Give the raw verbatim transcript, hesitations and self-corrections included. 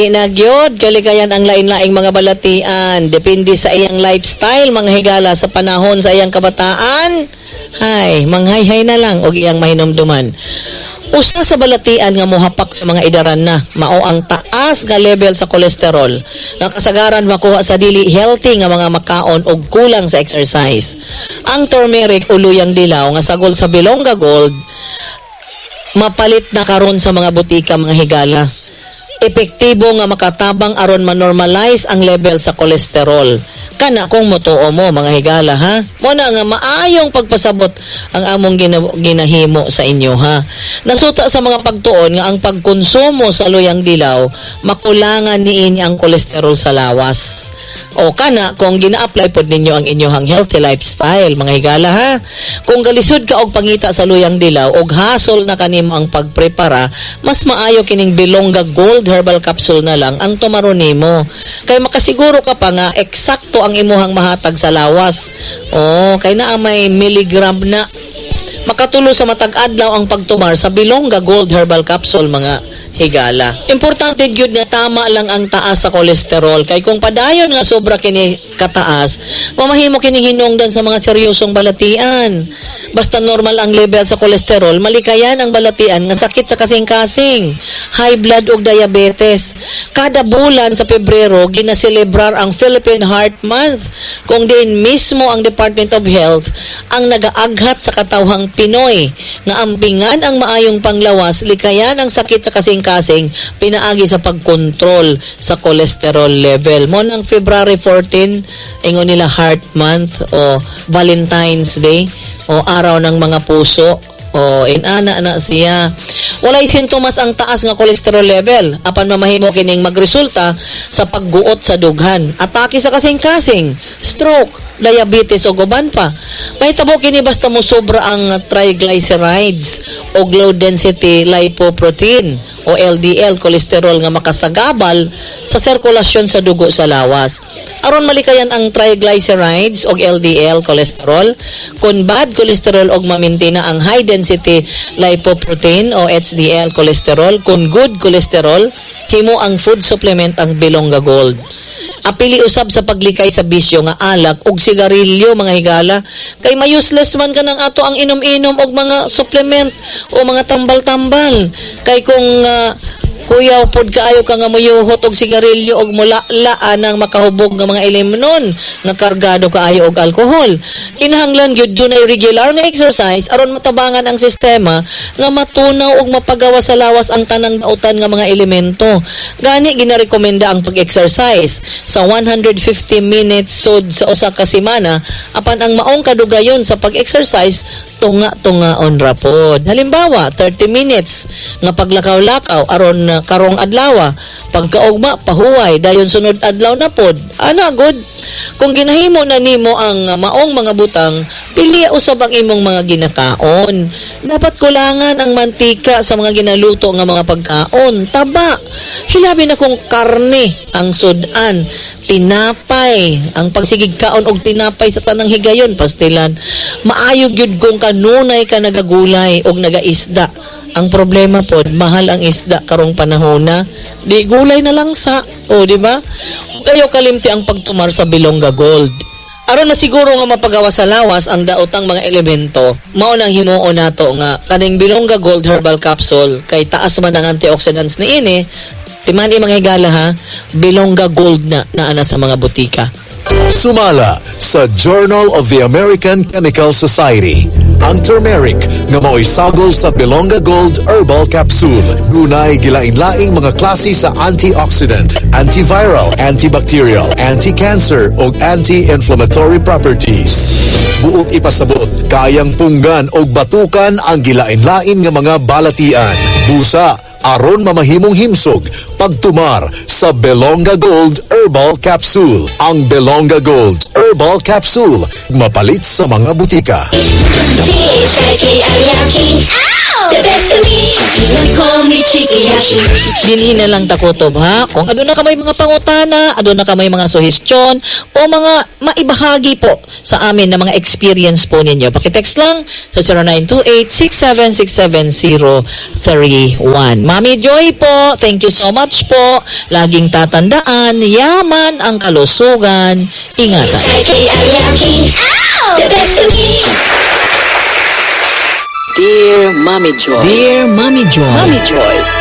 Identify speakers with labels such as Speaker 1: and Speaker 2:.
Speaker 1: Inagyod, kaligayan ang lain-laing mga balatian. Depende sa iyang lifestyle, mga higala sa panahon sa iyang kabataan. Hay, manghayhay na lang og iyang mahinumduman. Usa sa balatian nga mohapak sa mga idaran na, mao ang taas nga level sa kolesterol. Nga kasagaran makuha sa dili healthy nga mga makaon og kulang sa exercise. Ang turmeric o luyang dilaw nga sagol sa Bilonga Gold, mapalit na karon sa mga butika, mga higala. Epektibo nga makatabang aron ma-normalize ang level sa kolesterol. Kana kung motuo mo, mga higala, ha? Muna nga maayong pagpasabot ang among gina- ginahimo sa inyo, ha? Nasuta sa mga pagtuon nga ang pagkonsumo sa luyang dilaw makulangan niini ang kolesterol sa lawas. O kana kung gina-apply pod ninyo ang inyong healthy lifestyle, mga higala, ha? Kung galisod ka og pangita sa luyang dilaw og hasol na kanimo ang pagprepara, mas maayo kining Bilonga Gold Herbal Capsule na lang ang tumaro nimo. Kay makasiguro ka pa nga eksakto ang imuhang mahatag sa lawas. O kay naa may milligram na. Makatulo sa matag adlaw ang pagtumar sa Bilonga Gold Herbal Capsule, mga higala. Importante gyud nga tama lang ang taas sa kolesterol, kay kung padayon nga sobra kini kataas, mamahimo kini hinungdan sa mga seryosong balatian. Basta normal ang level sa kolesterol, malikayan ang balatian nga sakit sa kasing-kasing, high blood ug diabetes. Kada bulan sa Pebrero ginaselebrar ang Philippine Heart Month, kung diin mismo ang Department of Health ang nagaaghat sa katawhang Pinoy nga ampingan ang maayong panglawas, likayan ang sakit sa kasing-kasing, pinaagi sa pagkontrol sa cholesterol level. Mo nang February fourteen, ingon nila Heart Month o Valentine's Day o araw ng mga puso. O inana na siya. Walay sintomas ang taas nga cholesterol level, apan mamahimo kining magresulta sa pagguot sa dughan, atake sa kasing-kasing, stroke, diabetes o guban pa. Mahitabo kini basta mo sobra ang triglycerides o low density lipoprotein o L D L cholesterol nga makasagabal sa sirkulasyon sa dugo sa lawas. Aron malikayan ang triglycerides o L D L cholesterol, kun bad cholesterol og mamintina ang high density lipoprotein o H D L cholesterol, kun good cholesterol, himo ang food supplement ang Bilonga Gold. Apili usab sa paglikay sa bisyo nga alak ug sigarilyo, mga higala, kay may useless man ka ng ato ang inom-inom og mga supplement o mga tambal-tambal. Kay kung uh, kuyaw pod kaayo ka nga muyuhot og sigarilyo og mula-laan ang makahubog nga mga elemnon nga kargado kaayo og alkohol, kinahanglan gyud dunay regular nga exercise aron matabangan ang sistema nga matunaw og mapagawa sa lawas ang tanang bautan nga mga elemento. Gani ginarekomenda ang pag-exercise sa one hundred fifty minutes sud sa usa ka semana, apan ang maong kadugayon sa pag-exercise tunga-tungaon ra pod. Halimbawa, thirty minutes nga paglakaw-lakaw aron uh, karong adlaw, pagkaugma pahuway dayon sunod adlaw na pod. Ana good. Kung ginahimo na nimo ang uh, maong mga butang, pili usab ang imong mga ginakaon. Dapat kulangan ang mantika sa mga ginaluto nga mga pagkaon. Taba, hilabi na kung karne ang sudan, tinapay, ang pagsigig kaon og tinapay sa tanang higayon, pastilan. Maayo gyud kung kanunay ka nagagulay og nagaisda. Ang problema pod, mahal ang isda karong panahon na. Di gulay na lang sa, o di ba? Kayo kalimti ang pagtumar sa Bilonga Gold. Aron na siguro nga mapagawa sa lawas ang daotang mga elemento, mao nang himuo nato nga kaning Bilonga Gold Herbal Capsule, kay taas man ang antioxidants niini. Timani mga higala, ha, Bilonga Gold na naana sa mga butika.
Speaker 2: Sumala sa Journal of the American Chemical Society ang turmeric nga mao'y sagol sa Bilonga Gold Herbal Capsule. Dunay gilain-laing mga klase sa antioxidant, antiviral, antibacterial, anti-cancer o anti-inflammatory properties. Buot ipasabot, kayang punggan o batukan ang gilain-lain nga mga balatian. Busa aron mamahimong himsog pagtumar sa Bilonga Gold Herbal Capsule. Ang Bilonga Gold Herbal Capsule mapalit sa mga butika.
Speaker 3: The best of me. They call me Chiki Hashi.
Speaker 1: Dinhi na lang takutob ha. Kung ano na kamay mga pangutana, ano na kamay mga suhestyon, o mga maibahagi po sa amin na mga experience po ninyo. Pakitext lang sa zero nine two eight, six seven six seven zero three one. Mami Joy po, thank you so much po. Laging tatandaan, yaman ang kalusugan. Ingatan.
Speaker 3: Chiki Ayaki. Ow! The best of me.
Speaker 4: Dear Mommy Joy.
Speaker 1: Dear Mami Joy.
Speaker 4: Mommy Joy,